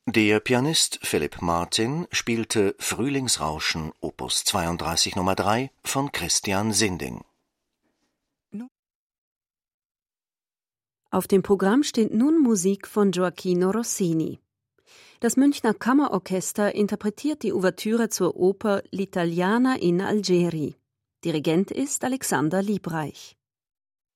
Der Pianist Philipp Martin spielte Frühlingsrauschen Opus 32 Nummer 3 von Christian Sinding. Auf dem Programm steht nun Musik von Gioachino Rossini. Das Münchner Kammerorchester interpretiert die Ouvertüre zur Oper L'Italiana in Algeri. Dirigent ist Alexander Liebreich.